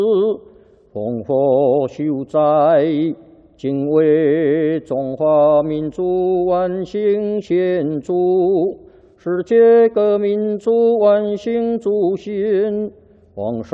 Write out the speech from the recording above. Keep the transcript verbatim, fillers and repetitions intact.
烽火秀哉，敬畏中华民族万幸献祝，世界各民族万幸祝新，往生